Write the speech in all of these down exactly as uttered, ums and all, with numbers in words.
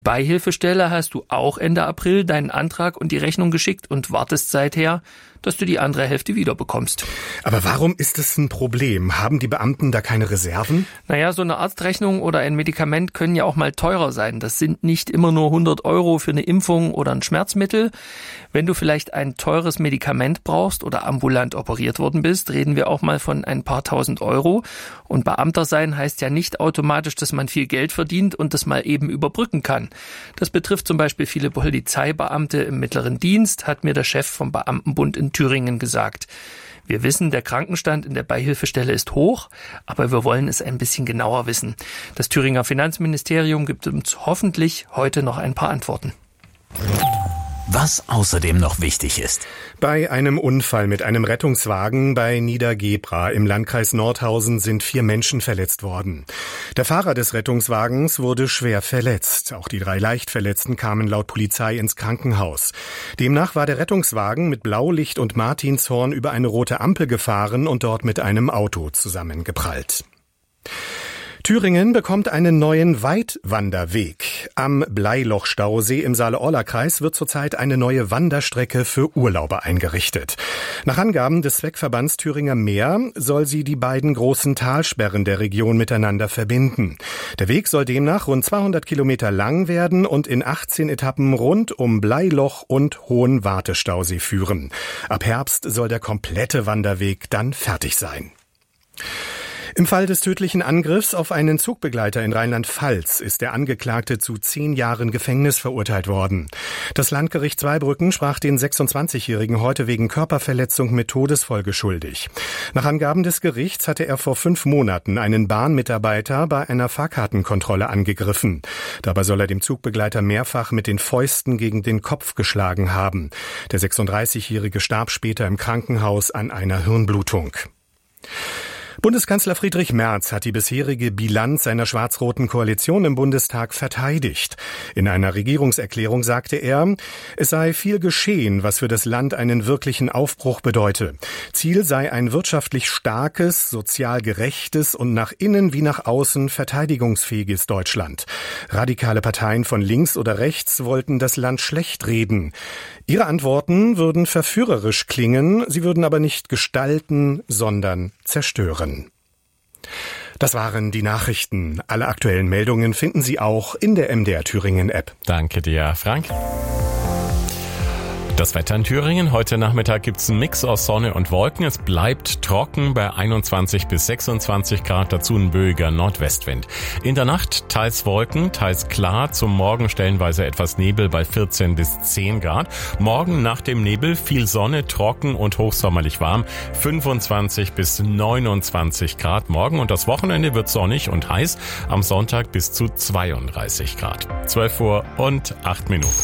Beihilfestelle hast du auch Ende April deinen Antrag und die Rechnung geschickt und wartest seither, dass du die andere Hälfte wiederbekommst. Aber warum ist es ein Problem? Haben die Beamten da keine Reserven? Naja, so eine Arztrechnung oder ein Medikament können ja auch mal teurer sein. Das sind nicht immer nur hundert Euro für eine Impfung oder ein Schmerzmittel. Wenn du vielleicht ein teures Medikament brauchst oder ambulant operiert worden bist, reden wir auch mal von ein paar tausend Euro. Und Beamter sein heißt ja nicht automatisch, dass man viel Geld verdient und das mal eben überbrücken kann. Das betrifft zum Beispiel viele Polizeibeamte im mittleren Dienst, hat mir der Chef vom Beamtenbund in Thüringen gesagt. Wir wissen, der Krankenstand in der Beihilfestelle ist hoch, aber wir wollen es ein bisschen genauer wissen. Das Thüringer Finanzministerium gibt uns hoffentlich heute noch ein paar Antworten. Was außerdem noch wichtig ist. Bei einem Unfall mit einem Rettungswagen bei Niedergebra im Landkreis Nordhausen sind vier Menschen verletzt worden. Der Fahrer des Rettungswagens wurde schwer verletzt. Auch die drei Leichtverletzten kamen laut Polizei ins Krankenhaus. Demnach war der Rettungswagen mit Blaulicht und Martinshorn über eine rote Ampel gefahren und dort mit einem Auto zusammengeprallt. Thüringen bekommt einen neuen Weitwanderweg. Am Bleiloch-Stausee im Saale-Orla-Kreis wird zurzeit eine neue Wanderstrecke für Urlauber eingerichtet. Nach Angaben des Zweckverbands Thüringer Meer soll sie die beiden großen Talsperren der Region miteinander verbinden. Der Weg soll demnach rund zweihundert Kilometer lang werden und in achtzehn Etappen rund um Bleiloch und Hohen Wartestausee führen. Ab Herbst soll der komplette Wanderweg dann fertig sein. Im Fall des tödlichen Angriffs auf einen Zugbegleiter in Rheinland-Pfalz ist der Angeklagte zu zehn Jahren Gefängnis verurteilt worden. Das Landgericht Zweibrücken sprach den sechsundzwanzigjährigen heute wegen Körperverletzung mit Todesfolge schuldig. Nach Angaben des Gerichts hatte er vor fünf Monaten einen Bahnmitarbeiter bei einer Fahrkartenkontrolle angegriffen. Dabei soll er dem Zugbegleiter mehrfach mit den Fäusten gegen den Kopf geschlagen haben. Der sechsunddreißigjährige starb später im Krankenhaus an einer Hirnblutung. Bundeskanzler Friedrich Merz hat die bisherige Bilanz seiner schwarz-roten Koalition im Bundestag verteidigt. In einer Regierungserklärung sagte er, es sei viel geschehen, was für das Land einen wirklichen Aufbruch bedeute. Ziel sei ein wirtschaftlich starkes, sozial gerechtes und nach innen wie nach außen verteidigungsfähiges Deutschland. Radikale Parteien von links oder rechts wollten das Land schlecht reden. Ihre Antworten würden verführerisch klingen, sie würden aber nicht gestalten, sondern zerstören. Das waren die Nachrichten. Alle aktuellen Meldungen finden Sie auch in der M D R Thüringen App. Danke dir, Frank. Das Wetter in Thüringen. Heute Nachmittag gibt's einen Mix aus Sonne und Wolken. Es bleibt trocken bei einundzwanzig bis sechsundzwanzig Grad, dazu ein böiger Nordwestwind. In der Nacht teils Wolken, teils klar, zum Morgen stellenweise etwas Nebel bei vierzehn bis zehn Grad. Morgen nach dem Nebel viel Sonne, trocken und hochsommerlich warm, fünfundzwanzig bis neunundzwanzig Grad morgen. Und das Wochenende wird sonnig und heiß, am Sonntag bis zu zweiunddreißig Grad. zwölf Uhr und acht Minuten.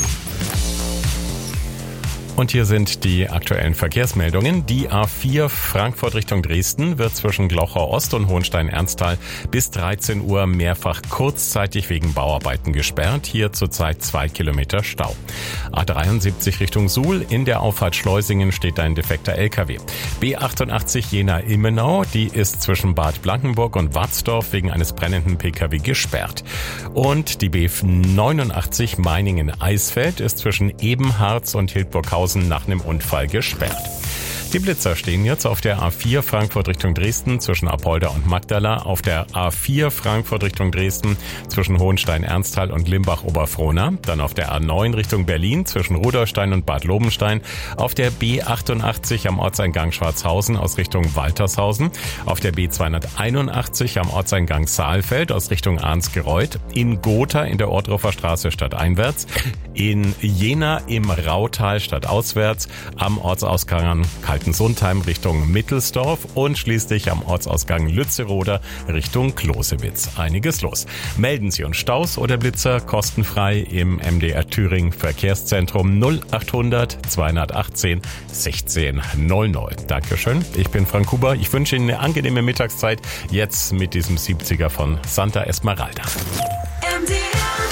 Und hier sind die aktuellen Verkehrsmeldungen. Die A vier Frankfurt Richtung Dresden wird zwischen Glauchau Ost und Hohenstein-Ernsthal bis dreizehn Uhr mehrfach kurzzeitig wegen Bauarbeiten gesperrt. Hier zurzeit zwei Kilometer Stau. A dreiundsiebzig Richtung Suhl. In der Auffahrt Schleusingen steht ein defekter L K W. B achtundachtzig Jena-Ilmenau. Die ist zwischen Bad Blankenburg und Watzdorf wegen eines brennenden P K W gesperrt. Und die B neunundachtzig Meiningen-Eisfeld ist zwischen Ebenharz und Hildburghausen nach einem Unfall gesperrt. Die Blitzer stehen jetzt auf der A vier Frankfurt Richtung Dresden zwischen Apolda und Magdala, auf der A vier Frankfurt Richtung Dresden zwischen Hohenstein-Ernsthal und Limbach-Oberfrohna, dann auf der A neun Richtung Berlin zwischen Rudolstein und Bad Lobenstein, auf der B achtundachtzig am Ortseingang Schwarzhausen aus Richtung Waltershausen, auf der B zweihunderteinundachtzig am Ortseingang Saalfeld aus Richtung Arnsgereuth, in Gotha in der Ohrdruffer Straße stadteinwärts, in Jena im Rautal stadtauswärts, am Ortsausgang Kaltensundheim Richtung Mittelsdorf und schließlich am Ortsausgang Lützeroda Richtung Klosewitz. Einiges los. Melden Sie uns Staus oder Blitzer kostenfrei im M D R Thüringen Verkehrszentrum null achthundert zweihundertachtzehn sechzehn null null. Dankeschön. Ich bin Frank Huber. Ich wünsche Ihnen eine angenehme Mittagszeit. Jetzt mit diesem siebziger von Santa Esmeralda. M D R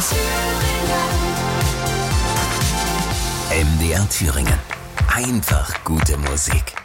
Thüringen. M D R Thüringen. Einfach gute Musik.